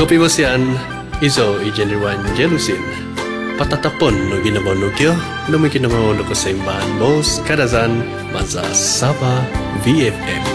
Kopi bosian, izo ijenirwan jelusin. Patatapon no ginabonukyo, no mikinamo no kosemban bos kadazan, maza saba VFM.